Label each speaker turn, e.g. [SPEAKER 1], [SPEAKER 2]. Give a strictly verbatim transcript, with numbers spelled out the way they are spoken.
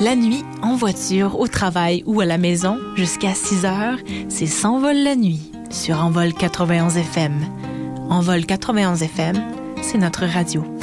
[SPEAKER 1] La nuit, en voiture, au travail ou à la maison, jusqu'à six heures, c'est S'envole la nuit sur Envol quatre-vingt-onze F M. Envol quatre-vingt-onze F M, c'est notre radio.